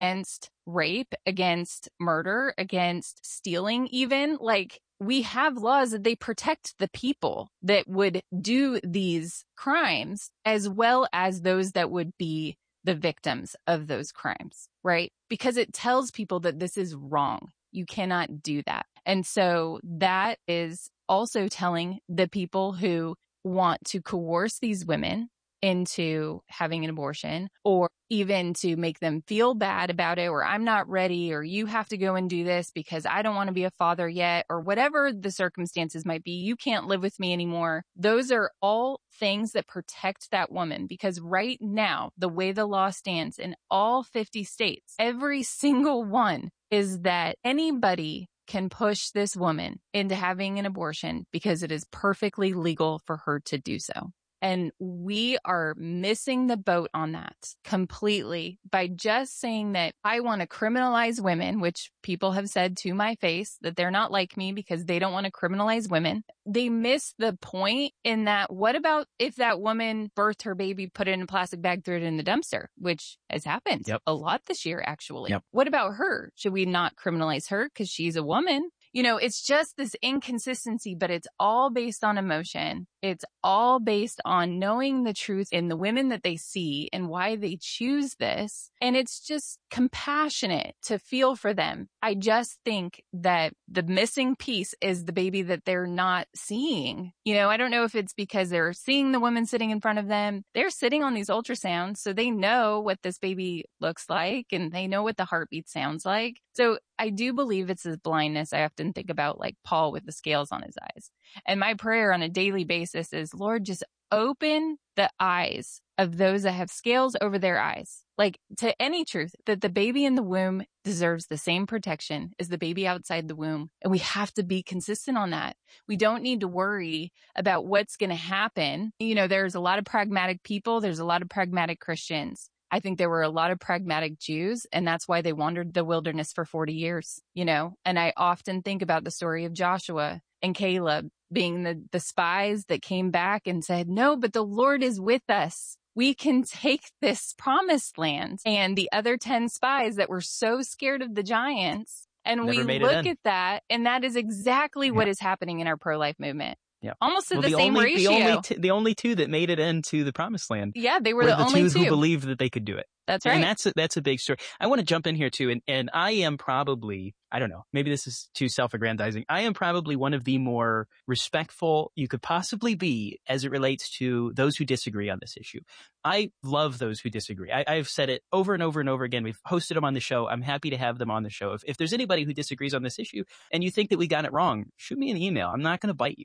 against rape, against murder, against stealing even. Like, we have laws that they protect the people that would do these crimes as well as those that would be the victims of those crimes, right? Because it tells people that this is wrong. You cannot do that. And so that is also telling the people who want to coerce these women into having an abortion, or even to make them feel bad about it, or I'm not ready, or you have to go and do this because I don't want to be a father yet, or whatever the circumstances might be. You can't live with me anymore. Those are all things that protect that woman, because right now, the way the law stands in all 50 states, every single one is that anybody can push this woman into having an abortion because it is perfectly legal for her to do so. And we are missing the boat on that completely by just saying that I want to criminalize women, which people have said to my face that they're not like me because they don't want to criminalize women. They miss the point in that, what about if that woman birthed her baby, put it in a plastic bag, threw it in the dumpster, which has happened a lot this year, actually. What about her? Should we not criminalize her because she's a woman? You know, it's just this inconsistency, but it's all based on emotion. It's all based on knowing the truth in the women that they see and why they choose this. And it's just compassionate to feel for them. I just think that the missing piece is the baby that they're not seeing. You know, I don't know if it's because they're seeing the woman sitting in front of them. They're sitting on these ultrasounds, so they know what this baby looks like and they know what the heartbeat sounds like. So I do believe it's this blindness. I often think about like Paul with the scales on his eyes. And my prayer on a daily basis is, Lord, just open the eyes of those that have scales over their eyes, like to any truth, that the baby in the womb deserves the same protection as the baby outside the womb. And we have to be consistent on that. We don't need to worry about what's going to happen. You know, there's a lot of pragmatic people. There's a lot of pragmatic Christians. I think there were a lot of pragmatic Jews, and that's why they wandered the wilderness for 40 years, you know. And I often think about the story of Joshua and Caleb being the spies that came back and said, no, but the Lord is with us. We can take this promised land. And the other 10 spies that were so scared of the giants, and we look at that, and that is exactly what is happening in our pro-life movement. Yeah. Almost to the same ratio. The only two that made it into the promised land. Yeah, they were the only two who believed that they could do it. That's right. And that's a big story. I want to jump in here too. And I am probably, I don't know, maybe this is too self-aggrandizing. I am probably one of the more respectful you could possibly be as it relates to those who disagree on this issue. I love those who disagree. I've said it over and over and over again. We've hosted them on the show. I'm happy to have them on the show. If there's anybody who disagrees on this issue and you think that we got it wrong, shoot me an email. I'm not going to bite you.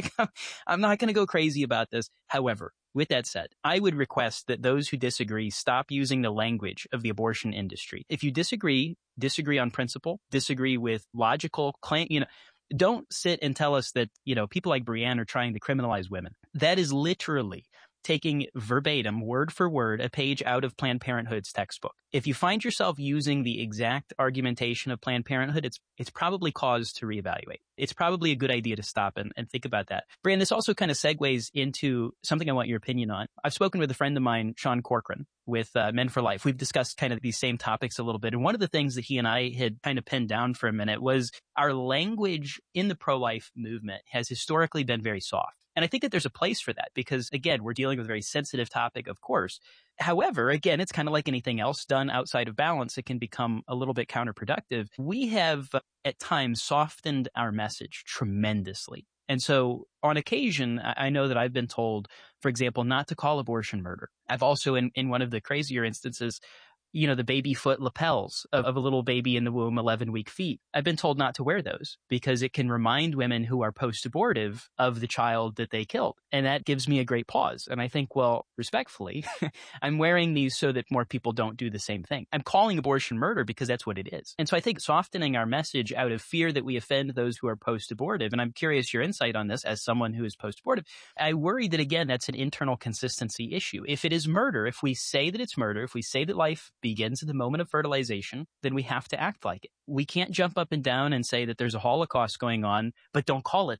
I'm not going to go crazy about this. However, with that said, I would request that those who disagree stop using the language of the abortion industry. If you disagree on principle, disagree with logical claim, don't sit and tell us that, people like Brianne are trying to criminalize women. That is literally taking verbatim, word for word, a page out of Planned Parenthood's textbook. If you find yourself using the exact argumentation of Planned Parenthood, it's probably cause to reevaluate. It's probably a good idea to stop and think about that. Brian, this also kind of segues into something I want your opinion on. I've spoken with a friend of mine, Sean Corcoran, with Men for Life. We've discussed kind of these same topics a little bit. And one of the things that he and I had kind of pinned down for a minute was our language in the pro-life movement has historically been very soft. And I think that there's a place for that because, again, we're dealing with a very sensitive topic, of course. However, again, it's kind of like anything else done outside of balance. It can become a little bit counterproductive. We have at times softened our message tremendously. And so on occasion, I know that I've been told, for example, not to call abortion murder. I've also, in one of the crazier instances, the baby foot lapels of a little baby in the womb, 11-week feet. I've been told not to wear those because it can remind women who are post-abortive of the child that they killed. And that gives me a great pause. And I think, well, respectfully, I'm wearing these so that more people don't do the same thing. I'm calling abortion murder because that's what it is. And so I think softening our message out of fear that we offend those who are post-abortive, and I'm curious your insight on this as someone who is post-abortive, I worry that, again, that's an internal consistency issue. If it is murder, if we say that it's murder, if we say that life begins at the moment of fertilization, then we have to act like it. We can't jump up and down and say that there's a Holocaust going on, but don't call it that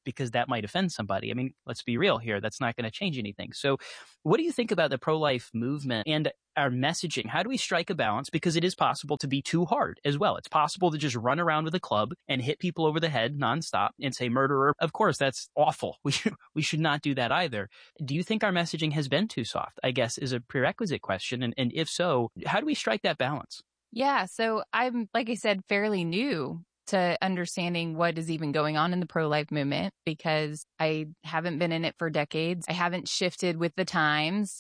because that might offend somebody. I mean, let's be real here. That's not going to change anything. So what do you think about the pro-life movement and our messaging? How do we strike a balance? Because it is possible to be too hard as well. It's possible to just run around with a club and hit people over the head nonstop and say murderer. Of course, that's awful. We should not do that either. Do you think our messaging has been too soft, I guess, is a prerequisite question. And if so, how do we strike that balance? Yeah. So I'm, like I said, fairly new to understanding what is even going on in the pro-life movement because I haven't been in it for decades. I haven't shifted with the times,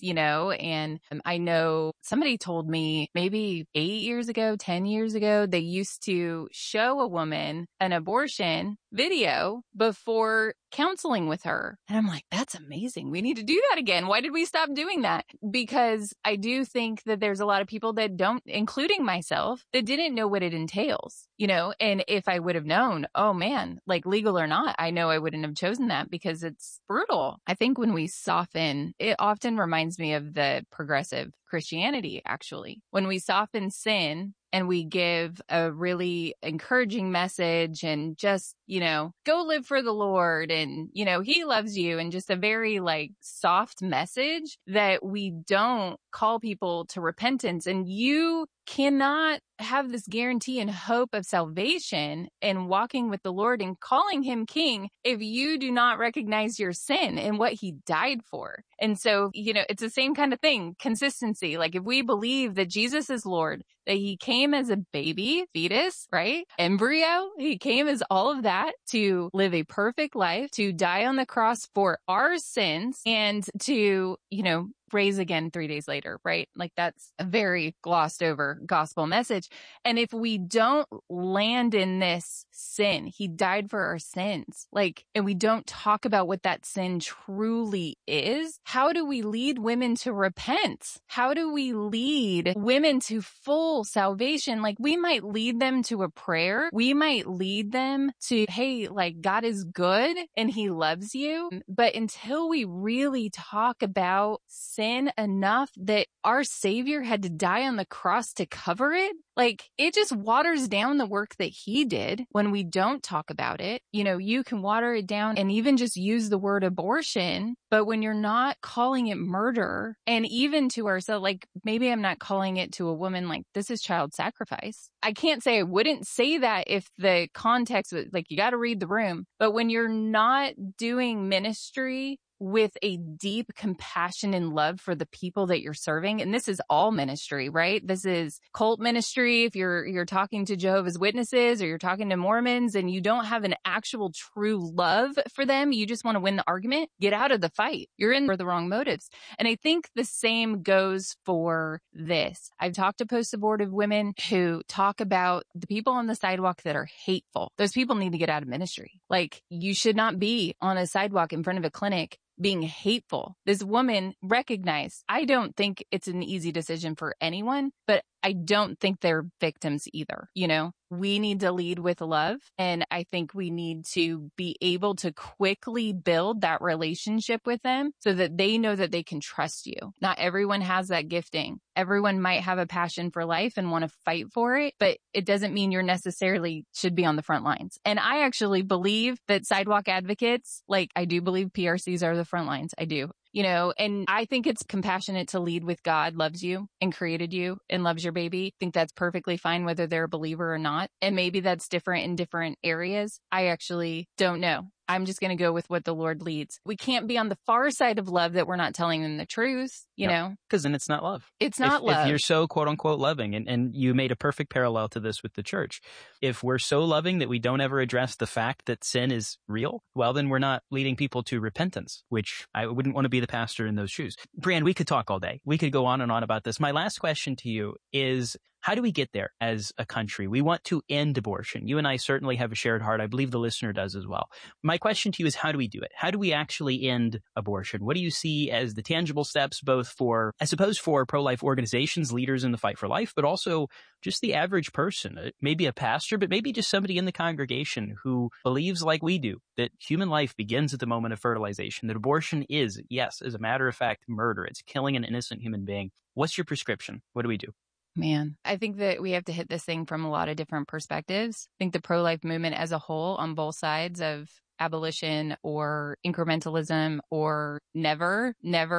and I know somebody told me maybe 8 years ago, 10 years ago, they used to show a woman an abortion video before counseling with her. And I'm like, that's amazing. We need to do that again. Why did we stop doing that? Because I do think that there's a lot of people that don't, including myself, that didn't know what it entails, and if I would have known, oh man, like legal or not, I know I wouldn't have chosen that because it's brutal. I think when we soften, it often reminds me of the progressive Christianity, actually. When we soften sin and we give a really encouraging message and just, go live for the Lord and, he loves you and just a very soft message that we don't call people to repentance. And you cannot have this guarantee and hope of salvation and walking with the Lord and calling him king if you do not recognize your sin and what he died for. And so, it's the same kind of thing, consistency. Like if we believe that Jesus is Lord, that he came as a baby, fetus, right? Embryo, he came as all of that to live a perfect life, to die on the cross for our sins and to, raise again 3 days later, right? Like that's a very glossed over gospel message. And if we don't land in this sin, he died for our sins, and we don't talk about what that sin truly is, how do we lead women to repent? How do we lead women to full salvation? We might lead them to a prayer. We might lead them to, hey, God is good and he loves you. But until we really talk about sin enough that our Savior had to die on the cross to cover it, it just waters down the work that he did when we don't talk about it. You can water it down and even just use the word abortion, but when you're not calling it murder, and even to ourselves, maybe I'm not calling it to a woman, this is child sacrifice. I can't say I wouldn't say that if the context was you got to read the room, but when you're not doing ministry with a deep compassion and love for the people that you're serving. And this is all ministry, right? This is cult ministry. If you're talking to Jehovah's Witnesses or you're talking to Mormons and you don't have an actual true love for them, you just want to win the argument, get out of the fight. You're in for the wrong motives. And I think the same goes for this. I've talked to post-abortive women who talk about the people on the sidewalk that are hateful. Those people need to get out of ministry. You should not be on a sidewalk in front of a clinic being hateful. This woman recognized, I don't think it's an easy decision for anyone, but I don't think they're victims either. We need to lead with love. And I think we need to be able to quickly build that relationship with them so that they know that they can trust you. Not everyone has that gifting. Everyone might have a passion for life and want to fight for it, but it doesn't mean you're necessarily should be on the front lines. And I actually believe that sidewalk advocates, I do believe PRCs are the front lines. I do. And I think it's compassionate to lead with God loves you and created you and loves your baby. I think that's perfectly fine whether they're a believer or not. And maybe that's different in different areas. I actually don't know. I'm just going to go with what the Lord leads. We can't be on the far side of love that we're not telling them the truth, you know? Because then it's not love. It's not love. If you're so quote unquote loving, and you made a perfect parallel to this with the church. If we're so loving that we don't ever address the fact that sin is real, well, then we're not leading people to repentance, which I wouldn't want to be the pastor in those shoes. Brianne, we could talk all day. We could go on and on about this. My last question to you is, how do we get there as a country? We want to end abortion. You and I certainly have a shared heart. I believe the listener does as well. My question to you is, how do we do it? How do we actually end abortion? What do you see as the tangible steps, both for, I suppose, for pro-life organizations, leaders in the fight for life, but also just the average person, maybe a pastor, but maybe just somebody in the congregation who believes like we do, that human life begins at the moment of fertilization, that abortion is, yes, as a matter of fact, murder. It's killing an innocent human being. What's your prescription? What do we do? Man, I think that we have to hit this thing from a lot of different perspectives. I think the pro-life movement as a whole on both sides of abolition or incrementalism or never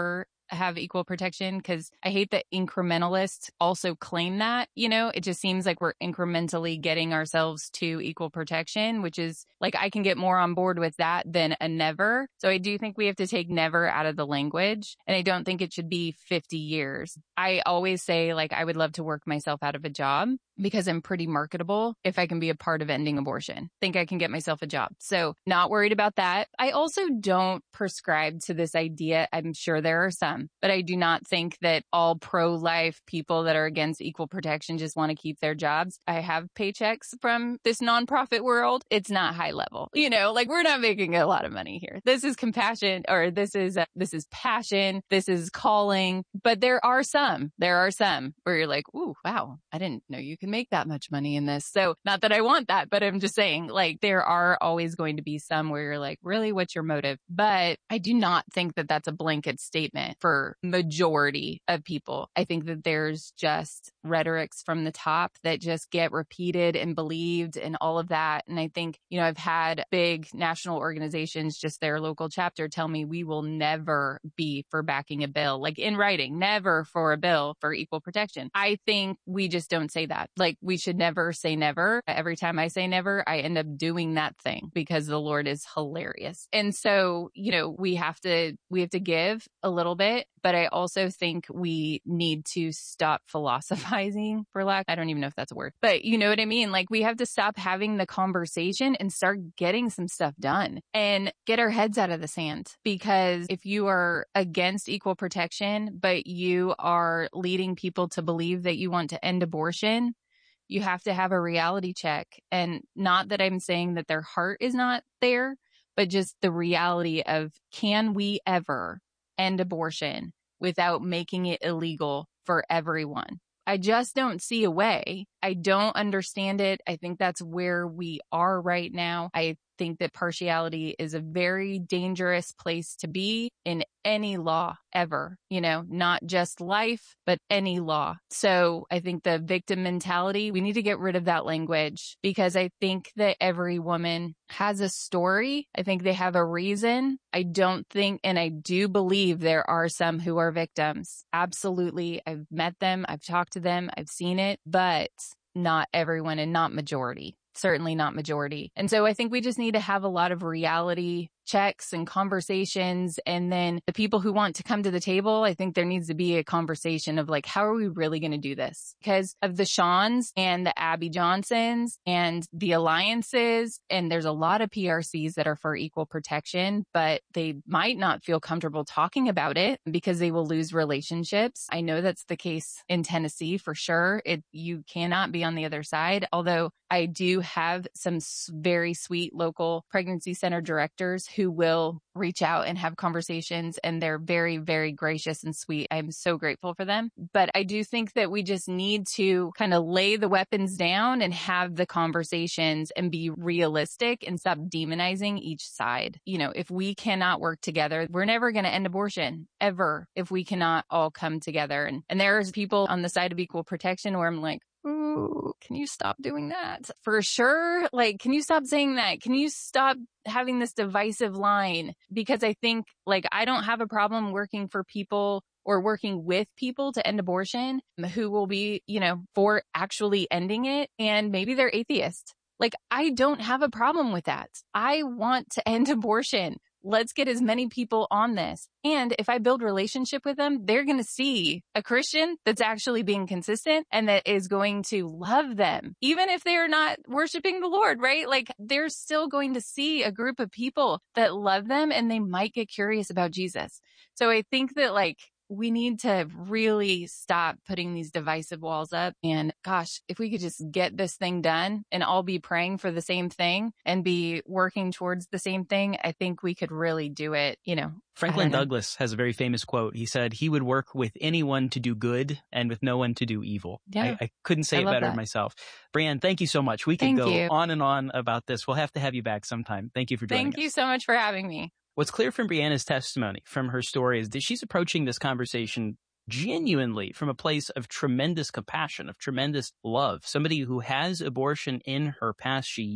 have equal protection, because I hate that incrementalists also claim that, it just seems like we're incrementally getting ourselves to equal protection, which is like, I can get more on board with that than a never. So I do think we have to take never out of the language, and I don't think it should be 50 years. I always say, like, I would love to work myself out of a job because I'm pretty marketable if I can be a part of ending abortion. Think I can get myself a job. So not worried about that. I also don't prescribe to this idea. I'm sure there are some, but I do not think that all pro-life people that are against equal protection just want to keep their jobs. I have paychecks from this nonprofit world. It's not high level. Like, we're not making a lot of money here. This is compassion, or this is passion. This is calling. But there are some where you're like, ooh, wow, I didn't know you can make that much money in this. So not that I want that, but I'm just saying, like, there are always going to be some where you're like, really, what's your motive? But I do not think that that's a blanket statement for majority of people. I think that there's just rhetorics from the top that just get repeated and believed and all of that. And I think, I've had big national organizations, just their local chapter, tell me we will never be for backing a bill, like in writing, never for a bill for equal protection. I think we just don't say that. Like, we should never say never. Every time I say never, I end up doing that thing because the Lord is hilarious. And so, we have to give a little bit, but I also think we need to stop philosophizing, for lack. I don't even know if that's a word, but you know what I mean? Like, we have to stop having the conversation and start getting some stuff done and get our heads out of the sand. Because if you are against equal protection, but you are leading people to believe that you want to end abortion, you have to have a reality check. And not that I'm saying that their heart is not there, but just the reality of, can we ever end abortion without making it illegal for everyone? I just don't see a way. I don't understand it. I think that's where we are right now. I think that partiality is a very dangerous place to be in any law ever, not just life, but any law. So I think the victim mentality, we need to get rid of that language, because I think that every woman has a story. I think they have a reason. I don't think, and I do believe there are some who are victims. Absolutely. I've met them. I've talked to them. I've seen it, but not everyone, and not majority. Certainly not majority. And so I think we just need to have a lot of reality checks and conversations. And then the people who want to come to the table, I think there needs to be a conversation of, like, how are we really going to do this? Because of the Shawns and the Abby Johnsons and the alliances, and there's a lot of PRCs that are for equal protection, but they might not feel comfortable talking about it because they will lose relationships. I know that's the case in Tennessee for sure. You cannot be on the other side. Although I do have some very sweet local pregnancy center directors who will reach out and have conversations, and they're very, very gracious and sweet. I'm so grateful for them. But I do think that we just need to kind of lay the weapons down and have the conversations and be realistic and stop demonizing each side. If we cannot work together, we're never going to end abortion, ever, if we cannot all come together. And there's people on the side of equal protection where I'm like, ooh, can you stop doing that? For sure. Like, can you stop saying that? Can you stop having this divisive line? Because I think, like, I don't have a problem working for people or working with people to end abortion who will be, for actually ending it. And maybe they're atheist. Like, I don't have a problem with that. I want to end abortion. Let's get as many people on this. And if I build relationship with them, they're going to see a Christian that's actually being consistent and that is going to love them. Even if they're not worshiping the Lord, right? Like, they're still going to see a group of people that love them, and they might get curious about Jesus. So I think that, like, we need to really stop putting these divisive walls up. And gosh, if we could just get this thing done and all be praying for the same thing and be working towards the same thing, I think we could really do it, Franklin Douglas has a very famous quote. He said he would work with anyone to do good and with no one to do evil. Yeah. I couldn't say it better myself. Brianne, thank you so much. We could go on and on about this. We'll have to have you back sometime. Thank you for joining us. Thank you so much for having me. What's clear from Brianna's testimony, from her story, is that she's approaching this conversation genuinely from a place of tremendous compassion, of tremendous love. Somebody who has abortion in her past. She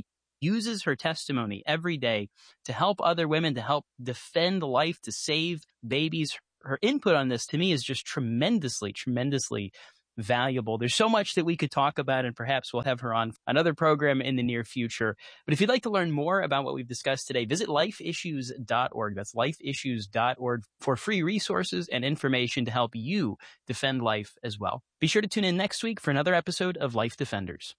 uses her testimony every day to help other women, to help defend life, to save babies. Her input on this to me is just tremendously, tremendously valuable. There's so much that we could talk about, and perhaps we'll have her on another program in the near future. But if you'd like to learn more about what we've discussed today, visit lifeissues.org. That's lifeissues.org for free resources and information to help you defend life as well. Be sure to tune in next week for another episode of Life Defenders.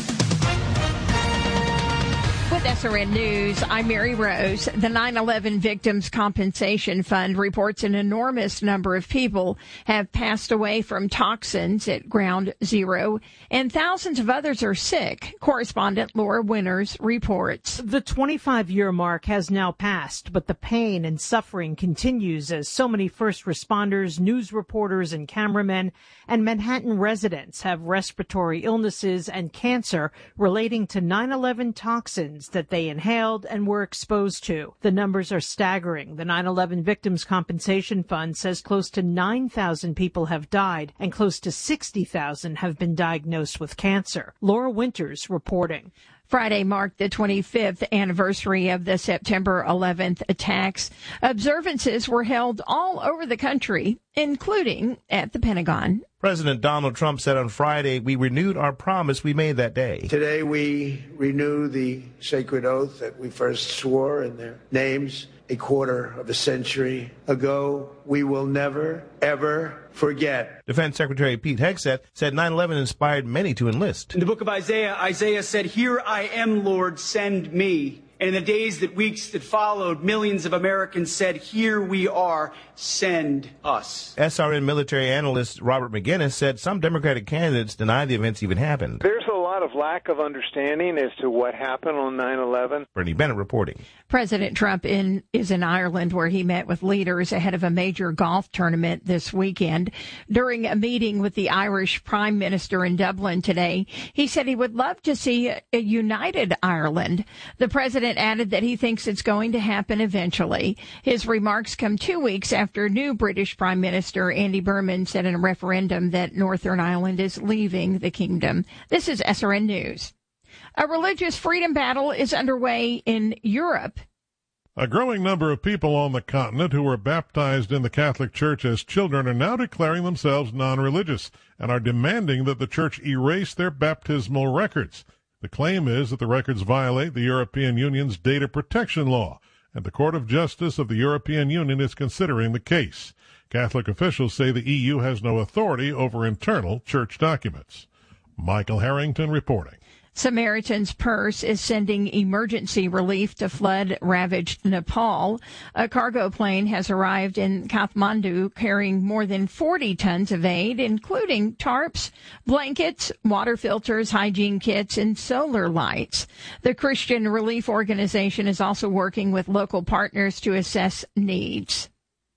With SRN News, I'm Mary Rose. The 9/11 Victims Compensation Fund reports an enormous number of people have passed away from toxins at Ground Zero, and thousands of others are sick. Correspondent Laura Winters reports. The 25-year mark has now passed, but the pain and suffering continues as so many first responders, news reporters, and cameramen, and Manhattan residents have respiratory illnesses and cancer relating to 9/11 toxins that they inhaled and were exposed to. The numbers are staggering. The 9/11 Victims Compensation Fund says close to 9,000 people have died and close to 60,000 have been diagnosed with cancer. Laura Winters reporting. Friday marked the 25th anniversary of the September 11th attacks. Observances were held all over the country, including at the Pentagon. President Donald Trump said on Friday, "We renewed our promise we made that day." Today we renew the sacred oath that we first swore in their names a quarter of a century ago. We will never, ever forget. Defense Secretary Pete Hegseth said 9/11 inspired many to enlist. In the book of Isaiah, Isaiah said, "Here I am, Lord, send me." And in the days weeks that followed, millions of Americans said, "Here we are, send us." SRN military analyst Robert McGinnis said some Democratic candidates deny the events even happened. There's a lot of lack of understanding as to what happened on 9/11. Bernie Bennett reporting. President Trump is in Ireland, where he met with leaders ahead of a major golf tournament this weekend. During a meeting with the Irish Prime Minister in Dublin today, he said he would love to see a united Ireland. The president added that he thinks it's going to happen eventually. His remarks come 2 weeks after new British Prime Minister Andy Burnham said in a referendum that Northern Ireland is leaving the kingdom. This is SRN News. A religious freedom battle is underway in Europe. A growing number of people on the continent who were baptized in the Catholic Church as children are now declaring themselves non-religious and are demanding that the Church erase their baptismal records. The claim is that the records violate the European Union's data protection law, and the Court of Justice of the European Union is considering the case. Catholic officials say the EU has no authority over internal church documents. Michael Harrington reporting. Samaritan's Purse is sending emergency relief to flood-ravaged Nepal. A cargo plane has arrived in Kathmandu carrying more than 40 tons of aid, including tarps, blankets, water filters, hygiene kits, and solar lights. The Christian Relief Organization is also working with local partners to assess needs.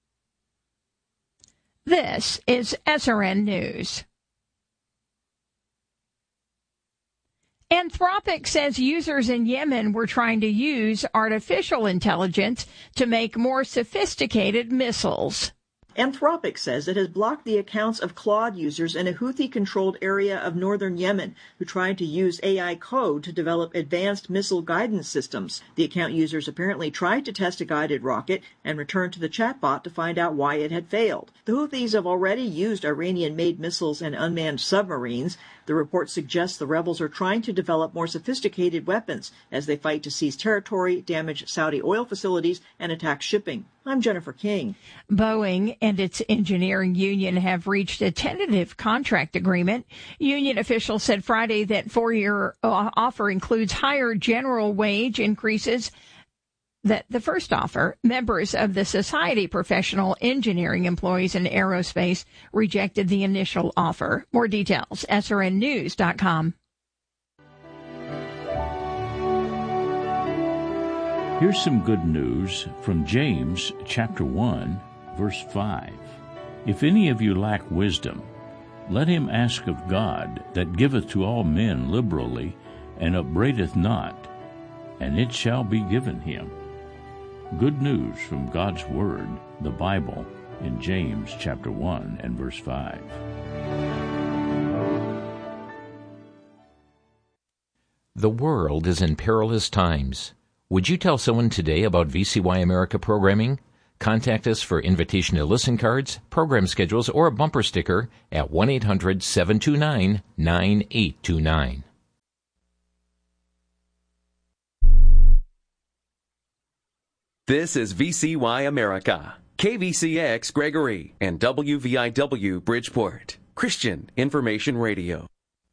This is SRN News. Anthropic says users in Yemen were trying to use artificial intelligence to make more sophisticated missiles. Anthropic says it has blocked the accounts of Claude users in a Houthi-controlled area of northern Yemen who tried to use AI code to develop advanced missile guidance systems. The account users apparently tried to test a guided rocket and returned to the chatbot to find out why it had failed. The Houthis have already used Iranian-made missiles and unmanned submarines. The report suggests the rebels are trying to develop more sophisticated weapons as they fight to seize territory, damage Saudi oil facilities, and attack shipping. I'm Jennifer King. Boeing and its engineering union have reached a tentative contract agreement. Union officials said Friday that four-year offer includes higher general wage increases. That the first offer, members of the Society Professional Engineering Employees in Aerospace rejected the initial offer. More details, srnnews.com. Here's some good news from James chapter 1, verse 5. If any of you lack wisdom, let him ask of God, that giveth to all men liberally, and upbraideth not, and it shall be given him. Good news from God's Word, the Bible, in James chapter 1 and verse 5. The world is in perilous times. Would you tell someone today about VCY America programming? Contact us for invitation to listen cards, program schedules, or a bumper sticker at 1-800-729-9829. This is VCY America, KVCX Gregory, and WVIW Bridgeport, Christian Information Radio.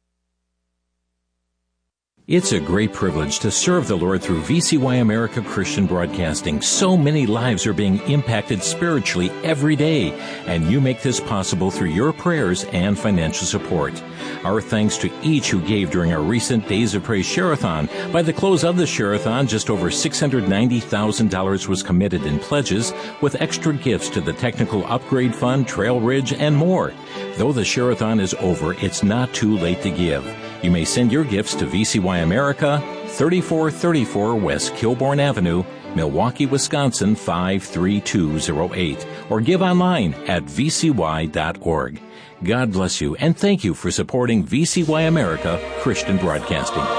It's a great privilege to serve the Lord through VCY America Christian Broadcasting. So many lives are being impacted spiritually every day, and you make this possible through your prayers and financial support. Our thanks to each who gave during our recent Days of Praise Share-a-thon. By the close of the Share-a-thon, just over $690,000 was committed in pledges, with extra gifts to the Technical Upgrade Fund, Trail Ridge, and more. Though the Share-a-thon is over, it's not too late to give. You may send your gifts to VCY America, 3434 West Kilbourne Avenue, Milwaukee, Wisconsin 53208, or give online at vcy.org. God bless you, and thank you for supporting VCY America Christian Broadcasting.